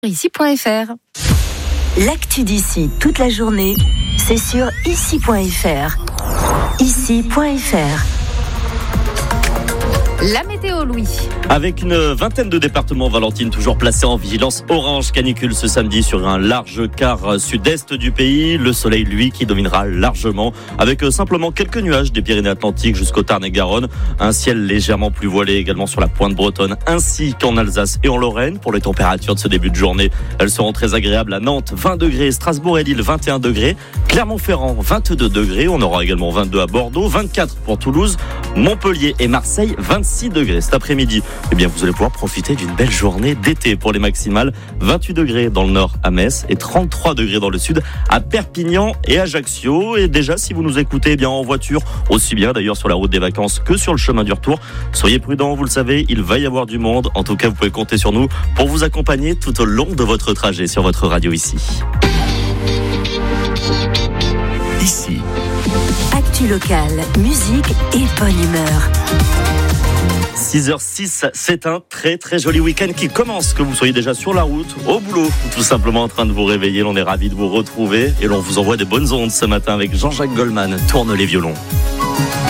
Ici.fr. L'actu d'ici toute la journée, c'est sur ici.fr. Ici.fr. La météo, Louis. Avec une vingtaine de départements, Valentine, toujours placés en vigilance orange canicule ce samedi sur un large quart sud-est du pays. Le soleil, lui, qui dominera largement, avec simplement quelques nuages des Pyrénées-Atlantiques jusqu'au Tarn et Garonne. Un ciel légèrement plus voilé également sur la pointe bretonne, ainsi qu'en Alsace et en Lorraine. Pour les températures de ce début de journée, elles seront très agréables à Nantes, 20 degrés, Strasbourg et Lille, 21 degrés, Clermont-Ferrand, 22 degrés. On aura également 22 à Bordeaux, 24 pour Toulouse, Montpellier et Marseille, 26 degrés. Cet après-midi, eh bien, vous allez pouvoir profiter d'une belle journée d'été pour les maximales. 28 degrés dans le nord à Metz et 33 degrés dans le sud à Perpignan et Ajaccio. Et déjà, si vous nous écoutez, eh bien, en voiture, aussi bien d'ailleurs sur la route des vacances que sur le chemin du retour, soyez prudents, vous le savez, il va y avoir du monde. En tout cas, vous pouvez compter sur nous pour vous accompagner tout au long de votre trajet sur votre radio ici. Ici. Actu locale, musique et bonne humeur. 6h06, c'est un très très joli week-end qui commence, que vous soyez déjà sur la route, au boulot, ou tout simplement en train de vous réveiller. On est ravis de vous retrouver et l'on vous envoie des bonnes ondes ce matin avec Jean-Jacques Goldman. Tourne les violons.